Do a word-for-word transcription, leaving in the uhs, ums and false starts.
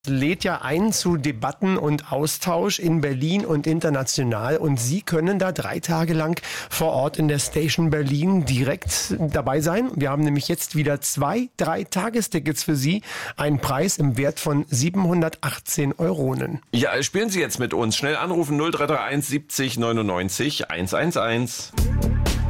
Lädt ja ein zu Debatten und Austausch in Berlin und international, und Sie können da drei Tage lang vor Ort in der Station Berlin direkt dabei sein. Wir haben nämlich jetzt wieder zwei drei Tagestickets für Sie, einen Preis im Wert von siebenhundertachtzehn Euronen. Ja, spielen Sie jetzt mit uns. Schnell anrufen null drei drei eins siebzig neunundneunzig hundertelf.